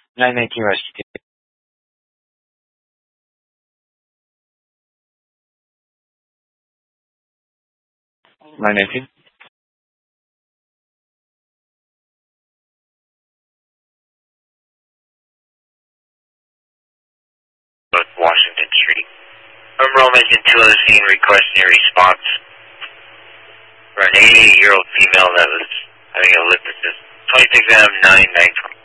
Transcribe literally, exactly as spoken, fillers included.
nine nineteen Rescue Team. nine nineteen. Washington Street. I'm Roman two on the scene requesting a response for an eighty-eight-year-old female that was having a lip assist. twenty-six M nine nine twenty.